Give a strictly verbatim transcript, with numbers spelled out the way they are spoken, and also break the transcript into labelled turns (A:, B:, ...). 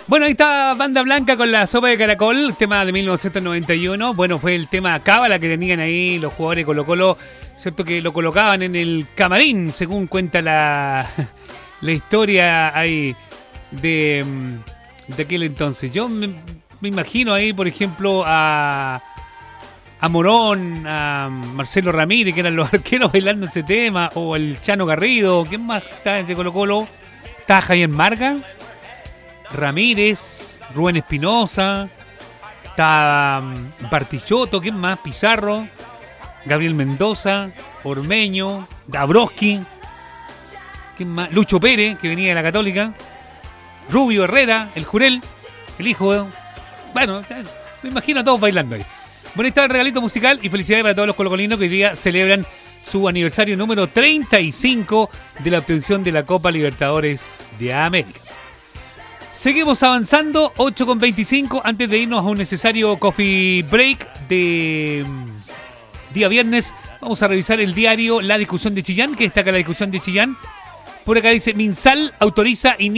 A: Bueno, ahí está Banda Blanca con la sopa de caracol, tema de mil novecientos noventa y uno. Bueno, fue el tema cábala que tenían ahí los jugadores de Colo-Colo, cierto que lo colocaban en el camarín, según cuenta la, la historia ahí de, de aquel entonces. Yo me, me imagino ahí, por ejemplo, a, a Morón, a Marcelo Ramírez, que eran los arqueros bailando ese tema, o el Chano Garrido. ¿Quién más está en ese Colo-Colo? Está Javier Marga, Ramírez, Rubén Espinosa, está um, Bartichotto, ¿quién más? Pizarro, Gabriel Mendoza, Ormeño, Dabrowski, ¿quién más? Lucho Pérez, que venía de la Católica, Rubio Herrera, el Jurel, el hijo de... Bueno, me imagino a todos bailando ahí. Bueno, ahí está el regalito musical y felicidades para todos los colocolinos que hoy día celebran su aniversario número treinta y cinco de la obtención de la Copa Libertadores de América. Seguimos avanzando, ocho con veinticinco, antes de irnos a un necesario coffee break de día viernes. Vamos a revisar el diario La Discusión de Chillán, que destaca la discusión de Chillán. Por acá dice, Minsal autoriza inicio